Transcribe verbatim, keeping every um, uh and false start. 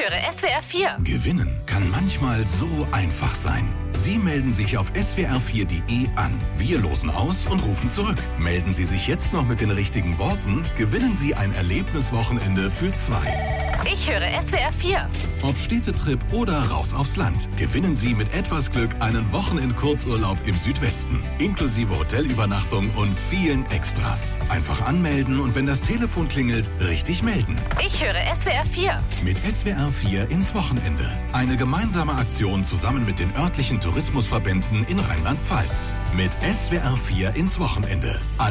höre S W R vier. Gewinnen kann manchmal so einfach sein. Sie melden sich auf S W R vier punkt de an. Wir losen aus und rufen zurück. Melden Sie sich jetzt noch mit den richtigen Worten, gewinnen Sie ein Erlebniswochenende für zwei. Ich höre S W R vier. Ob Städtetrip oder raus aufs Land, gewinnen Sie mit etwas Glück einen Wochenend-Kurzurlaub im Südwesten. Inklusive Hotelübernachtung und vielen Extras. Einfach anmelden und wenn das Telefon klingelt, richtig melden. Ich höre S W R vier. Mit S W R vier ins Wochenende. Eine gemeinsame Aktion zusammen mit den örtlichen Tourismusverbänden in Rheinland-Pfalz. Mit S W R vier ins Wochenende.